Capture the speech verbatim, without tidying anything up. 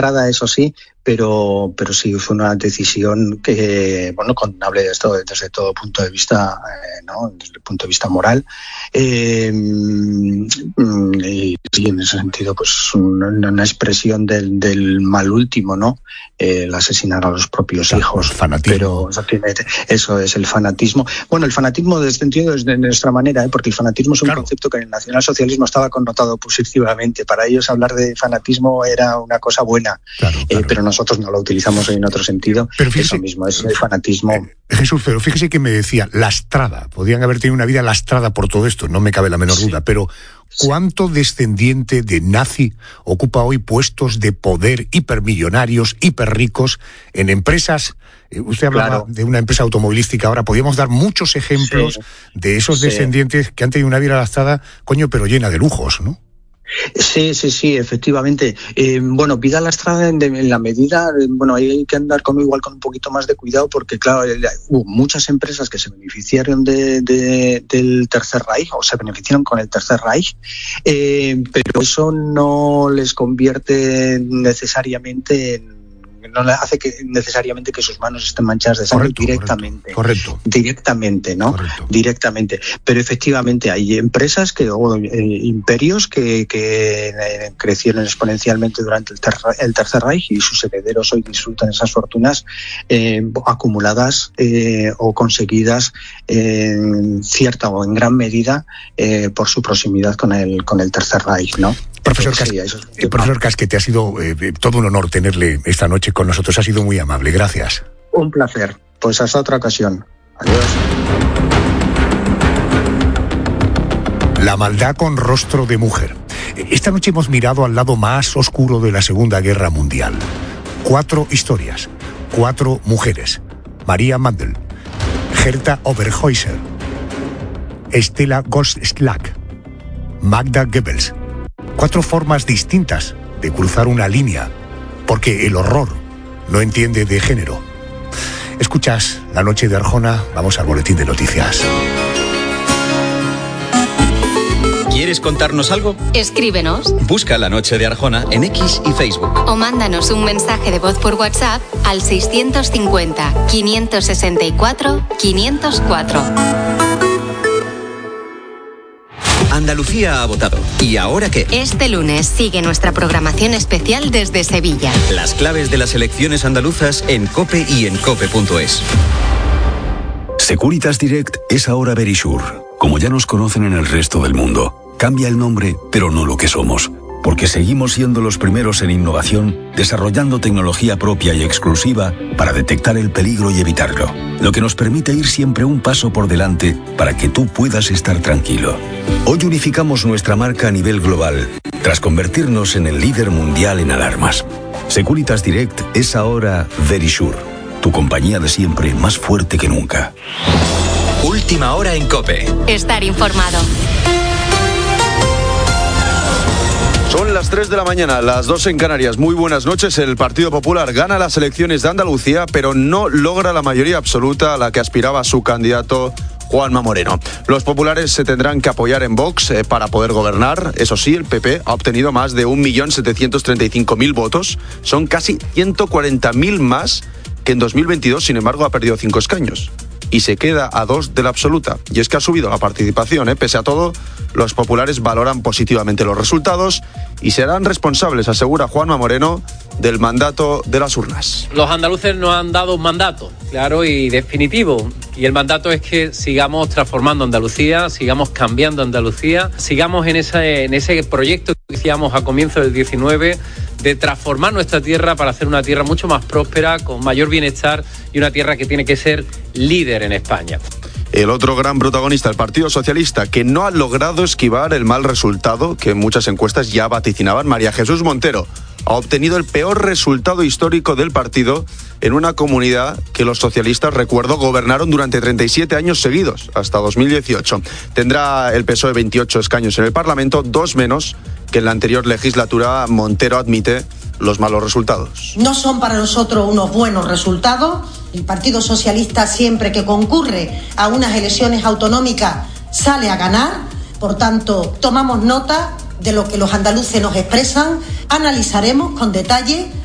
lastrada, eso sí, pero, pero sí fue una decisión que, bueno, condenable desde, desde todo punto de vista, eh, ¿no? Desde el punto de vista moral. Eh, y, y en ese sentido, pues una, una expresión del, del mal último, ¿no? Eh, el asesinar a los propios claro, hijos. Fanatismo. Pero o sea, tiene, eso es el fanatismo. Bueno, el fanatismo de este sentido es de nuestra manera, ¿eh? Porque el fanatismo es un claro. concepto que en el nacionalsocialismo estaba connotado positivamente. Para ellos hablar de fanatismo era una cosa buena, claro, claro. Eh, pero nosotros no lo utilizamos en otro sentido. Pero fíjese, eso mismo es el fanatismo. Eh, Jesús, pero fíjese que me decía lastrada. Podían haber tenido una vida lastrada por todo esto, no me cabe la menor sí. duda, pero ¿cuánto descendiente de nazi ocupa hoy puestos de poder hipermillonarios, hiperricos en empresas? Eh, usted hablaba claro. de una empresa automovilística ahora, podríamos dar muchos ejemplos sí. de esos sí. descendientes que han tenido una vida lastrada, coño, pero llena de lujos, ¿no? Sí, sí, sí, efectivamente. Eh, bueno, vida lastrada en, en la medida, bueno, hay que andar con igual con un poquito más de cuidado porque, claro, hubo muchas empresas que se beneficiaron de, de, del Tercer Reich o se beneficiaron con el Tercer Reich, eh, pero eso no les convierte necesariamente en no le hace que necesariamente que sus manos estén manchadas de sangre correcto, directamente. Correcto. Directamente, ¿no? Correcto. Directamente. Pero efectivamente hay empresas que, o eh, imperios que, que eh, crecieron exponencialmente durante el, ter el Tercer Reich y sus herederos hoy disfrutan esas fortunas eh, acumuladas eh, o conseguidas en cierta o en gran medida eh, por su proximidad con el, con el Tercer Reich, ¿no? Profesor, Cas sí, es eh, profesor Casquete, ha sido eh, todo un honor tenerle esta noche con nosotros. Ha sido muy amable. Gracias. Un placer. Pues hasta otra ocasión. Adiós. La maldad con rostro de mujer. Esta noche hemos mirado al lado más oscuro de la Segunda Guerra Mundial. Cuatro historias. Cuatro mujeres. María Mandel, Gerta Oberhäuser, Stella Goldschlag, Magda Goebbels. Cuatro formas distintas de cruzar una línea, porque el horror no entiende de género. Escuchas La Noche de Arjona, vamos al boletín de noticias. ¿Quieres contarnos algo? Escríbenos. Busca La Noche de Arjona en X y Facebook. O mándanos un mensaje de voz por WhatsApp al seiscientos cincuenta, quinientos sesenta y cuatro, quinientos cuatro. Andalucía ha votado. ¿Y ahora qué? Este lunes sigue nuestra programación especial desde Sevilla. Las claves de las elecciones andaluzas en COPE y en cope punto es. Securitas Direct es ahora Verisure. Como ya nos conocen en el resto del mundo, cambia el nombre, pero no lo que somos. Porque seguimos siendo los primeros en innovación, desarrollando tecnología propia y exclusiva para detectar el peligro y evitarlo. Lo que nos permite ir siempre un paso por delante para que tú puedas estar tranquilo. Hoy unificamos nuestra marca a nivel global, tras convertirnos en el líder mundial en alarmas. Securitas Direct es ahora Verisure, tu compañía de siempre más fuerte que nunca. Última hora en COPE. Estar informado. Son las tres de la mañana, las dos en Canarias. Muy buenas noches. El Partido Popular gana las elecciones de Andalucía, pero no logra la mayoría absoluta a la que aspiraba su candidato Juanma Moreno. Los populares se tendrán que apoyar en Vox eh, para poder gobernar. Eso sí, el P P ha obtenido más de un millón setecientos treinta y cinco mil votos. Son casi ciento cuarenta mil más que en dos mil veintidós, sin embargo, ha perdido cinco escaños. Y se queda a dos de la absoluta. Y es que ha subido la participación, ¿eh? Pese a todo, los populares valoran positivamente los resultados y serán responsables, asegura Juanma Moreno, del mandato de las urnas. Los andaluces nos han dado un mandato, claro y definitivo. Y el mandato es que sigamos transformando Andalucía, sigamos cambiando Andalucía, sigamos en ese, en ese proyecto que hicimos a comienzo del diecinueve, de transformar nuestra tierra para hacer una tierra mucho más próspera, con mayor bienestar y una tierra que tiene que ser líder en España. El otro gran protagonista, el Partido Socialista, que no ha logrado esquivar el mal resultado que en muchas encuestas ya vaticinaban. María Jesús Montero ha obtenido el peor resultado histórico del partido en una comunidad que los socialistas, recuerdo, gobernaron durante treinta y siete años seguidos, hasta dos mil dieciocho. Tendrá el P S O E veintiocho escaños en el Parlamento, dos menos que en la anterior legislatura. Montero admite los malos resultados. No son para nosotros unos buenos resultados. El Partido Socialista, siempre que concurre a unas elecciones autonómicas, sale a ganar. Por tanto, tomamos nota de lo que los andaluces nos expresan, analizaremos con detalle